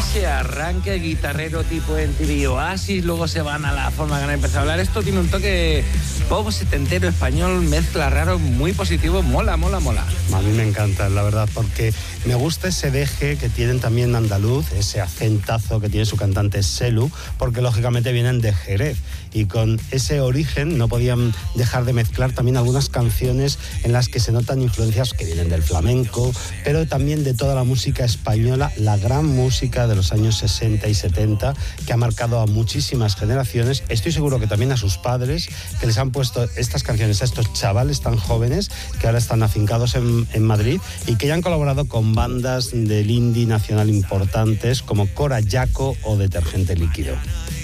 ese arranque guitarrero tipo MTV Oasis, luego se van a la forma que han empezado a hablar. Esto tiene un toque pop setentero español, mezcla raro, muy positivo, mola. A mí me encanta, la verdad, porque me gusta ese deje que tienen también andaluz, ese acentazo que tiene su cantante Selu, porque lógicamente vienen de Jerez. Y con ese origen no podían dejar de mezclar también algunas canciones en las que se notan influencias que vienen del flamenco, pero también de toda la música española, la gran música de los años 60 y 70, que ha marcado a muchísimas generaciones. Estoy seguro que también a sus padres, que les han puesto estas canciones a estos chavales tan jóvenes que ahora están afincados en Madrid y que ya han colaborado con bandas del indie nacional importantes como Cora Yaco o Detergente Líquido.